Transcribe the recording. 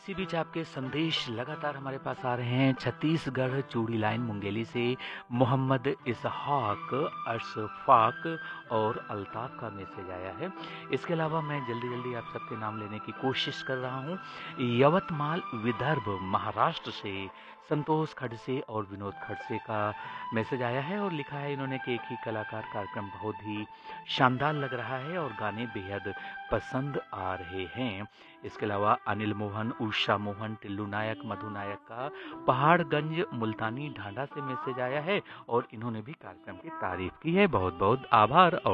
इसी बीच आपके संदेश लगातार हमारे पास आ रहे हैं। छत्तीसगढ़ चूड़ी लाइन मुंगेली से मोहम्मद इसहाक, अशफाक और अल्ताफ का मैसेज आया है। इसके अलावा मैं जल्दी जल्दी आप सबके नाम लेने की कोशिश कर रहा हूँ। यवतमाल विदर्भ महाराष्ट्र से संतोष खड़से और विनोद खड़से का मैसेज आया है और लिखा है इन्होंने कि एक ही कलाकार कार्यक्रम बहुत ही शानदार लग रहा है और गाने बेहद पसंद आ रहे हैं। इसके अलावा अनिल मोहन, उषा मोहन, टिल्लू नायक, मधु नायक का पहाड़गंज मुल्तानी ढांढा से मैसेज आया है और इन्होंने भी कार्यक्रम की तारीफ की है। बहुत बहुत आभार। और